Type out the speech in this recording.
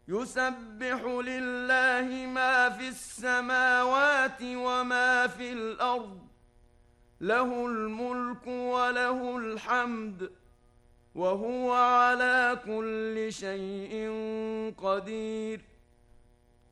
يسبح لله ما في السماوات وما في الأرض، له الملك وله الحمد، وهو على كل شيء قدير.